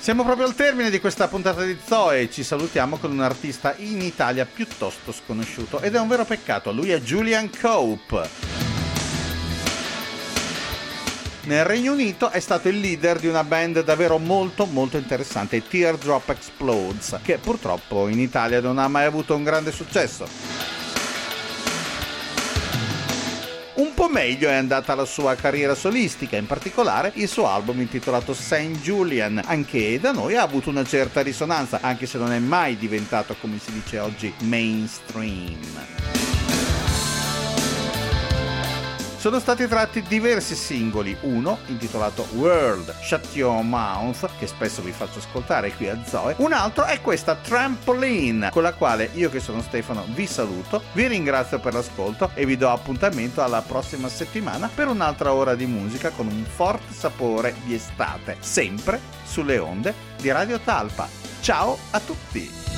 Siamo proprio al termine di questa puntata di Zoe e ci salutiamo con un artista in Italia piuttosto sconosciuto ed è un vero peccato, lui è Julian Cope. Nel Regno Unito è stato il leader di una band davvero molto interessante, i Teardrop Explodes, che purtroppo in Italia non ha mai avuto un grande successo. Un po' meglio è andata la sua carriera solistica, in particolare il suo album intitolato Saint Julian, anche da noi ha avuto una certa risonanza, anche se non è mai diventato, come si dice oggi, mainstream. Sono stati tratti diversi singoli, uno intitolato World, Shut Your Mouth, che spesso vi faccio ascoltare qui a Zoe, un altro è questa Trampoline, con la quale io che sono Stefano vi saluto, vi ringrazio per l'ascolto e vi do appuntamento alla prossima settimana per un'altra ora di musica con un forte sapore di estate, sempre sulle onde di Radio Talpa. Ciao a tutti!